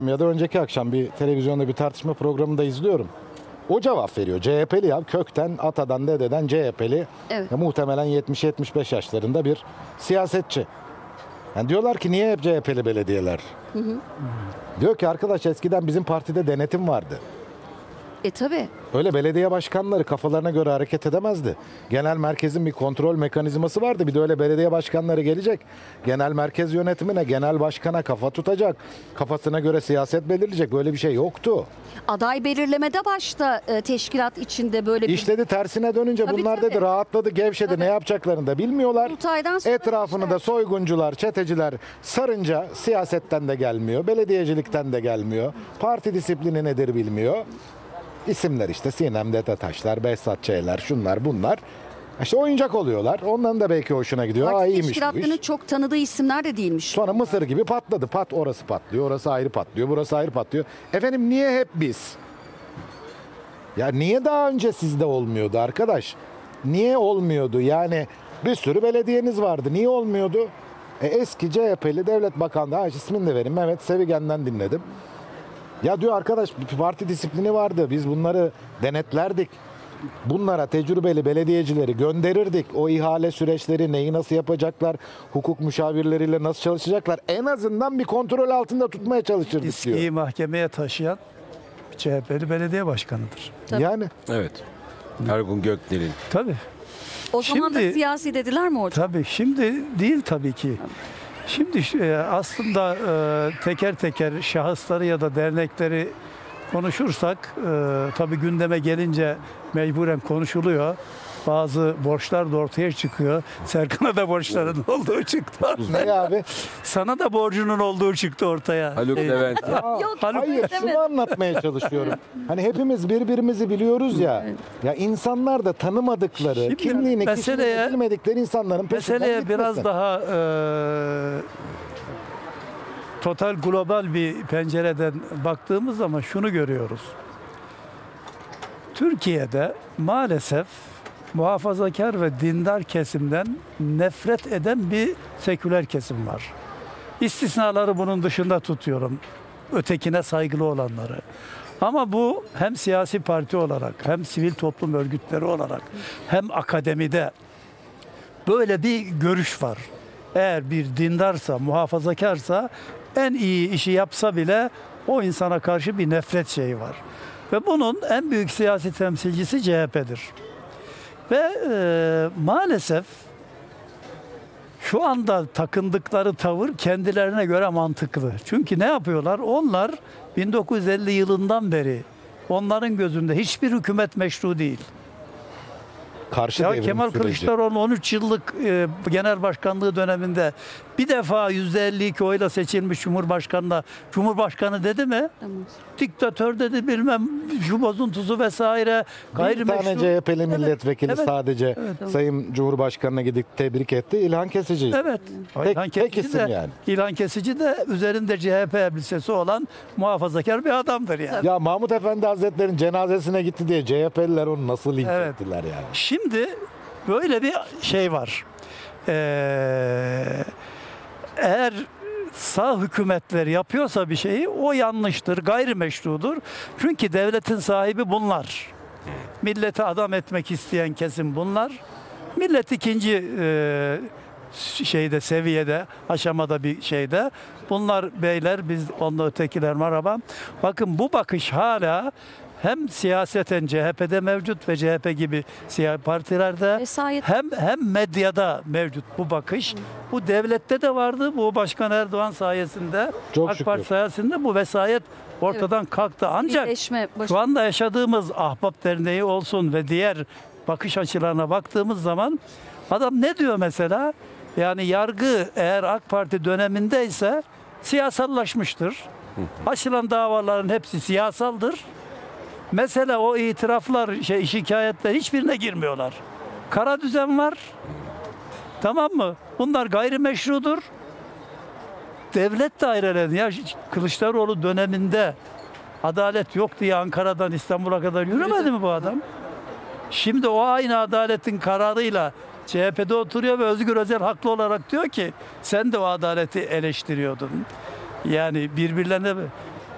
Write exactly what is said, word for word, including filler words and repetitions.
Ya da önceki akşam bir televizyonda bir tartışma programında izliyorum. O cevap veriyor. C H P'li ya, kökten, atadan, dededen C H P'li. Evet. Ya, muhtemelen yetmiş yetmiş beş yaşlarında bir siyasetçi. Yani diyorlar ki niye hep C H P'li belediyeler? Hı hı. Diyor ki arkadaş, eskiden bizim partide denetim vardı. E tabi. Öyle belediye başkanları kafalarına göre hareket edemezdi. Genel merkezin bir kontrol mekanizması vardı. Bir de öyle belediye başkanları gelecek. Genel merkez yönetimine, genel başkana kafa tutacak. Kafasına göre siyaset belirleyecek. Böyle bir şey yoktu. Aday belirlemede başta e, teşkilat içinde böyle bir... İşledi tersine dönünce Tabii, bunlar tabii. dedi rahatladı, gevşedi. Tabii. Ne yapacaklarını da bilmiyorlar. Kurultaydan sonra Etrafını işte. da soyguncular, çeteciler sarınca siyasetten de gelmiyor. Belediyecilikten de gelmiyor. Parti disiplini nedir bilmiyor. İsimler işte Sinem Detataşlar, Behzat Ç'ler, şunlar bunlar. İşte oyuncak oluyorlar. Onların da belki hoşuna gidiyor. Aa, Parti iyiymiş bu teşkilatlarının iş. çok tanıdığı isimler de değilmiş. Sonra Mısır gibi patladı. Pat orası patlıyor, orası ayrı patlıyor, burası ayrı patlıyor. Efendim niye hep biz? Ya niye daha önce sizde olmuyordu arkadaş? Niye olmuyordu? Yani bir sürü belediyeniz vardı. Niye olmuyordu? E, eski C H P'li devlet bakanlığı, ha, ismini de verin, Mehmet Sevigen'den dinledim. Ya diyor arkadaş, bir parti disiplini vardı. Biz bunları denetlerdik. Bunlara tecrübeli belediyecileri gönderirdik. O ihale süreçleri, neyi nasıl yapacaklar, hukuk müşavirleriyle nasıl çalışacaklar, en azından bir kontrol altında tutmaya çalışırdık diyor. İSKİ'yi mahkemeye taşıyan C H P'li belediye başkanıdır. Tabii. Yani Evet. Ergun Gökdel'in. Tabii. O zaman da Şimdi- siyasi dediler mi hocam? Tabii. Şimdi değil tabii ki. Şimdi e, aslında e, teker teker şahısları ya da dernekleri konuşursak e, tabii gündeme gelince mecburen konuşuluyor. Bazı borçlar da ortaya çıkıyor. Serkan'a da borçların olduğu çıktı. ne abi? Sana da borcunun olduğu çıktı ortaya. Haluk E, Levent. Aa, Yok, hayır, demedim. şunu anlatmaya çalışıyorum. Hani hepimiz birbirimizi biliyoruz ya. Ya insanlar da tanımadıkları, Şimdi kimliğini, meseleye- kişiliğini bilmedikleri insanların peşinden Meseleye gitmesin. biraz daha e, total global bir pencereden baktığımız zaman şunu görüyoruz. Türkiye'de maalesef muhafazakar ve dindar kesimden nefret eden bir seküler kesim var. İstisnaları bunun dışında tutuyorum. Ötekine saygılı olanları. Ama bu hem siyasi parti olarak, hem sivil toplum örgütleri olarak, hem akademide böyle bir görüş var. Eğer bir dindarsa, muhafazakarsa en iyi işi yapsa bile o insana karşı bir nefret şeyi var. Ve bunun en büyük siyasi temsilcisi C H P'dir. Ve e, maalesef şu anda takındıkları tavır kendilerine göre mantıklı. Çünkü ne yapıyorlar? Onlar bin dokuz yüz elli yılından beri onların gözünde hiçbir hükümet meşru değil. Karşı Ya devrim Kemal süreci. Kılıçdaroğlu on üç yıllık e, genel başkanlığı döneminde bir defa yüzde elli iki oyla seçilmiş Cumhurbaşkanı'na Cumhurbaşkanı dedi mi? Tamam. Diktatör dedi, bilmem şu bozuntusu vesaire. Bir tane Gayrimeşru. C H P'li milletvekili evet, sadece evet. Sayın Cumhurbaşkanı'na gidip tebrik etti. İlhan Kesici. Evet. Tek- İlhan tek Kesici isim de, yani. İlhan Kesici de üzerinde C H P elbisesi olan muhafazakar bir adamdır yani. Ya Mahmut Efendi Hazretleri'nin cenazesine gitti diye C H P'liler onu nasıl linç Evet. ettiler yani. Şimdi böyle bir şey var. Ee, eğer sağ hükümetler yapıyorsa bir şeyi o yanlıştır, gayrimeşrudur. Çünkü devletin sahibi bunlar. Milleti adam etmek isteyen kesim bunlar. Millet ikinci e, şeyde, seviyede, aşamada bir şeyde. Bunlar beyler, biz onunla ötekiler merhaba. Bakın bu bakış hala hem siyaseten C H P'de mevcut ve C H P gibi siyasi partilerde Vesayet. hem hem medyada mevcut bu bakış. Bu devlette de vardı. Bu Başkan Erdoğan sayesinde, Çok AK şükür. Parti sayesinde bu vesayet ortadan kalktı. Ancak Birleşme baş- şu anda yaşadığımız Ahbap Derneği olsun ve diğer bakış açılarına baktığımız zaman adam ne diyor mesela? Yani yargı eğer AK Parti dönemindeyse siyasallaşmıştır. Açılan davaların hepsi siyasaldır. Mesela o itiraflar, şey, şikayetler hiçbirine girmiyorlar. Kara düzen var. Tamam mı? Bunlar gayrimeşrudur. Devlet daireleri, ya Kılıçdaroğlu döneminde adalet yok diye Ankara'dan İstanbul'a kadar yürümedi mi bu adam? Şimdi o aynı adaletin kararıyla C H P'de oturuyor ve Özgür Özel haklı olarak diyor ki sen de o adaleti eleştiriyordun. Yani birbirlerine